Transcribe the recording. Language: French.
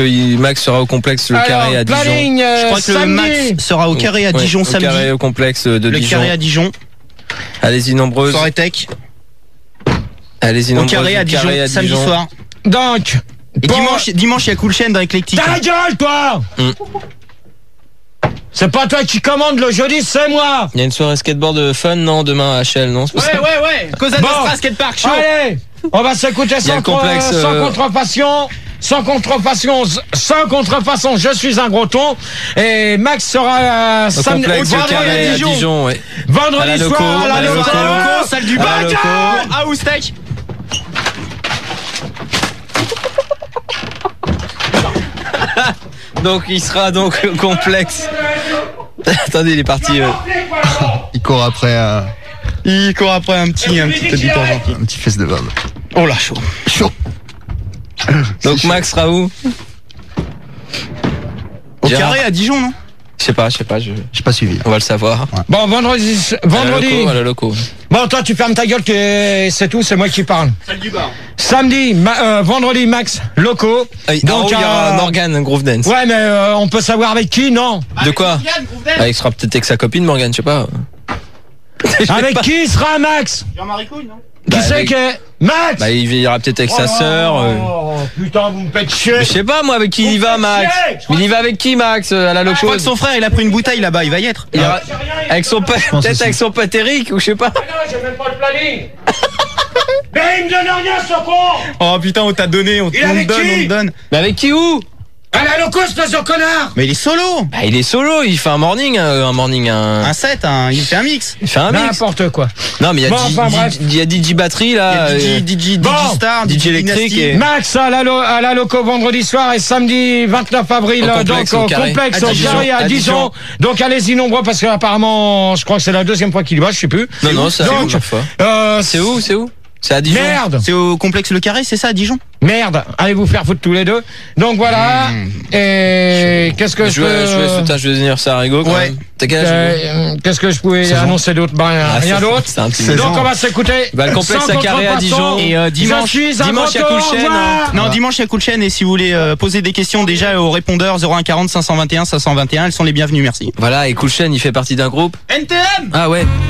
Max sera au complexe Le Carré à Dijon. Je crois que le Max sera au Carré à Dijon samedi. Au Carré au complexe de Dijon. Le Carré à Dijon. Allez-y nombreuses. Soirée tech. Allez-y nombreuses. Au Carré à Dijon samedi soir. Donc. Et dimanche il y a Cool Chain dans Eclectic. Ta gueule, toi. C'est pas toi qui commande le jeudi, c'est moi. Il y a une soirée skateboard fun, non, demain à HL, non? Ouais. Cosa Nostra Skatepark Show. Allez, on va s'écouter sans contrefaçon. Sans contrefaçon, je suis un gros ton. Et Max sera samedi au Carré à Dijon. Ouais. Vendredi soir à la loco, salle du bac, à Oustec. Donc il sera donc au complexe. Attendez, il est parti. Il court après un petit auditeur gentil. petit fesse de barbe. Oh là, chaud. Donc Max sera où? Au Carré à Dijon, non? Je sais pas, j'ai pas suivi. On va le savoir. Ouais. Bon, vendredi. À la loco. Bon, toi, tu fermes ta gueule, c'est tout, c'est moi qui parle. Salle du bar. Samedi, vendredi, Max, loco. Donc, il y aura Morgane, Groove Dance. Ouais, mais on peut savoir avec qui, non? De quoi? Il sera peut-être avec sa copine, Morgane, je sais pas. Avec qui sera Max? Jean-Marie Couille, non? Qui c'est que Max? Il ira peut-être avec sa sœur. Oh putain, vous me faites chier. Je sais pas moi avec qui il y va, Max. Il y va avec qui, Max, à la loco? Je crois que son frère il a pris une bouteille là-bas, il va y être. Avec son pote, peut-être avec son pote Eric ou je sais pas. Non, j'ai même pas le planning. Mais il me donne rien, ce con. Oh putain, on t'a donné, on te donne. Mais avec qui où? À la loco, espèce de connard. Mais il est solo. Il est solo, il fait un morning, un set, il fait un mix. Il fait un mix. N'importe quoi. Non mais il y a DJ Batterie là. DJ Star, DJ électrique et... Max à la loco vendredi soir et samedi 29 avril donc au complexe au Carré à Dijon. Donc allez-y nombreux parce que apparemment je crois que c'est la deuxième fois qu'il y va, je sais plus. Non, c'est la première fois. C'est où? C'est à Dijon. Merde. C'est au complexe Le Carré, c'est ça, à Dijon? Merde. Allez vous faire foutre tous les deux. Donc voilà. Et qu'est-ce que je peux... Je vais venir ça à Rigo. Ouais. Qu'est-ce que je pouvais annoncer d'autre? Rien d'autre. Donc on va s'écouter. Le complexe à Carré à Dijon. Et dimanche il y a Cool Chain. Non, dimanche il y a Cool Chain et si vous voulez poser des questions déjà au répondeur 01 40 521 521, elles sont les bienvenues, merci. Voilà, et Cool Chain, il fait partie d'un groupe. NTM. Ah ouais.